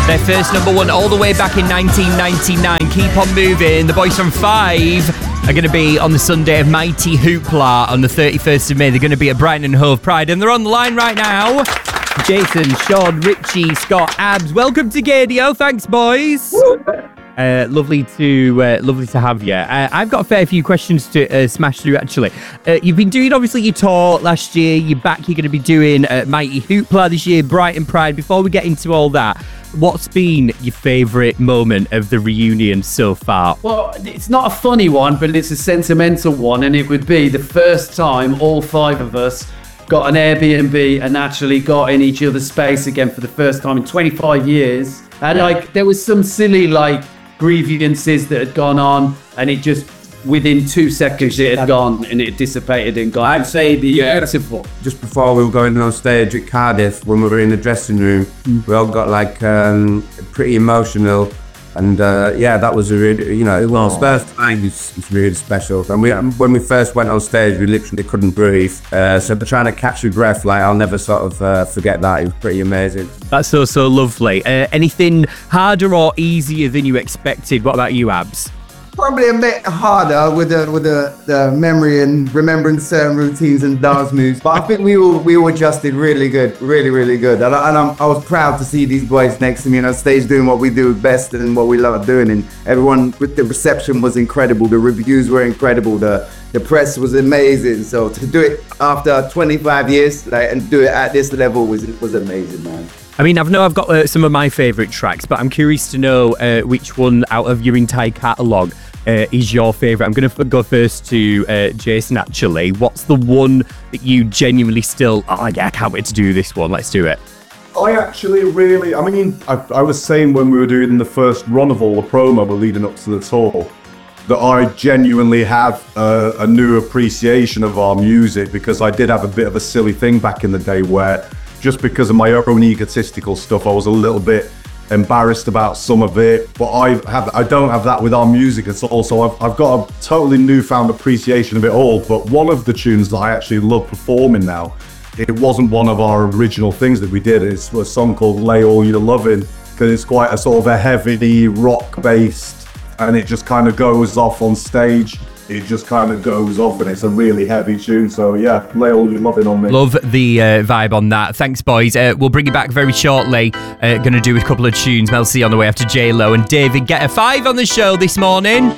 Their first number one all the way back in 1999. Keep on moving. The boys from Five are going to be on the Sunday of Mighty Hoopla on the 31st of May. They're going to be at Brighton and Hove Pride, and they're on the line right now. Jason, Sean, Richie, Scott, Abs, welcome to Gadio. Thanks, boys. Lovely to have you. I've got a fair few questions to smash through, actually. You've been doing, obviously, your tour last year. You're back. You're going to be doing Mighty Hoopla this year, Brighton Pride. Before we get into all that, what's been your favourite moment of the reunion so far? Well, it's not a funny one, but it's a sentimental one, and it would be the first time all five of us got an Airbnb and actually got in each other's space again for the first time in 25 years. And there was some silly grievances that had gone on, and it just within 2 seconds it had gone and it dissipated and gone. I'd say beautiful. Just before we were going on stage at Cardiff, when we were in the dressing room, we all got pretty emotional. And that was a really, first time it's really special. And when we first went on stage, we literally couldn't breathe. So trying to catch your breath, I'll never sort of forget that. It was pretty amazing. That's so lovely. Anything harder or easier than you expected? What about you, Abs? Probably a bit harder with the memory and remembering certain routines and dance moves, but I think we all adjusted really good, really good. And I was proud to see these boys next to me on stage doing what we do best and what we love doing. And everyone, with the reception was incredible. The reviews were incredible. The press was amazing. So to do it after 25 years and do it at this level was amazing, man. I mean, I've got some of my favourite tracks, but I'm curious to know which one out of your entire catalogue is your favourite. I'm going to go first to Jason, actually. What's the one that you genuinely still, I can't wait to do this one, let's do it? I actually really, I was saying when we were doing the first run of all the promo leading up to the tour, that I genuinely have a new appreciation of our music, because I did have a bit of a silly thing back in the day where, just because of my own egotistical stuff, I was a little bit embarrassed about some of it, but I don't have that with our music at all. So I've got a totally newfound appreciation of it all. But one of the tunes that I actually love performing now, it wasn't one of our original things that we did. It's a song called Lay All Your Lovin', because it's quite a sort of a heavy rock based, and it just kind of goes off on stage. It just kind of goes off, and it's a really heavy tune. So yeah, lay all your loving on me. Love the vibe on that. Thanks, boys. We'll bring you back very shortly. Going to do a couple of tunes. Mel C on the way after J-Lo. And David, get a 5 on the show this morning.